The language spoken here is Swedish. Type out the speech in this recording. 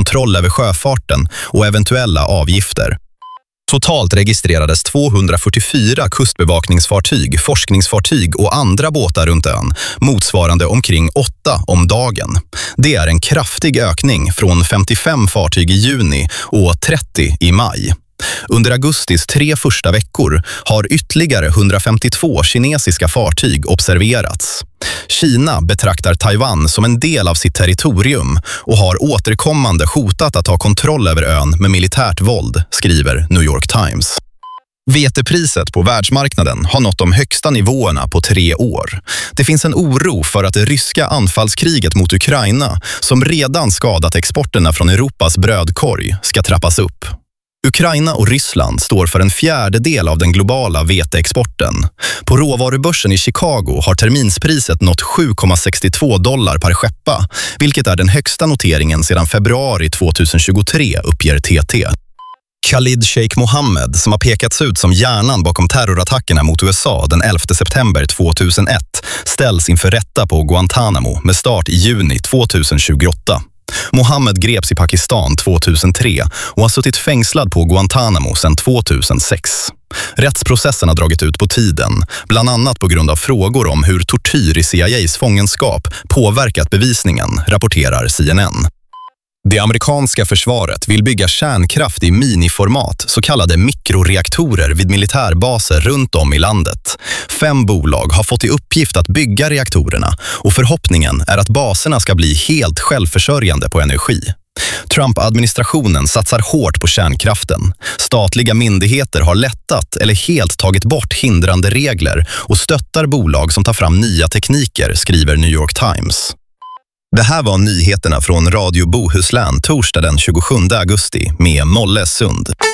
kontroll över sjöfarten och eventuella avgifter. Totalt registrerades 244 kustbevakningsfartyg, forskningsfartyg och andra båtar runt ön, motsvarande omkring 8 om dagen. Det är en kraftig ökning från 55 fartyg i juni och 30 i maj. Under augustis 3 första veckor har ytterligare 152 kinesiska fartyg observerats. Kina betraktar Taiwan som en del av sitt territorium och har återkommande hotat att ta kontroll över ön med militärt våld, skriver New York Times. Vetepriset på världsmarknaden har nått de högsta nivåerna på 3 år. Det finns en oro för att det ryska anfallskriget mot Ukraina, som redan skadat exporterna från Europas brödkorg, ska trappas upp. Ukraina och Ryssland står för en fjärdedel av den globala veteexporten. På råvarubörsen i Chicago har terminspriset nått $7,62 per skeppa, vilket är den högsta noteringen sedan februari 2023, uppger TT. Khalid Sheikh Mohammed, som har pekats ut som hjärnan bakom terrorattackerna mot USA den 11 september 2001, ställs inför rätta på Guantanamo med start i juni 2028. Mohammed greps i Pakistan 2003 och har suttit fängslad på Guantanamo sedan 2006. Rättsprocessen har dragit ut på tiden, bland annat på grund av frågor om hur tortyr i CIAs fångenskap påverkat bevisningen, rapporterar CNN. Det amerikanska försvaret vill bygga kärnkraft i miniformat, så kallade mikroreaktorer vid militärbaser runt om i landet. 5 bolag har fått i uppgift att bygga reaktorerna och förhoppningen är att baserna ska bli helt självförsörjande på energi. Trump-administrationen satsar hårt på kärnkraften. Statliga myndigheter har lättat eller helt tagit bort hindrande regler och stöttar bolag som tar fram nya tekniker, skriver New York Times. Det här var nyheterna från Radio Bohuslän torsdag den 27 augusti med Molle Sund.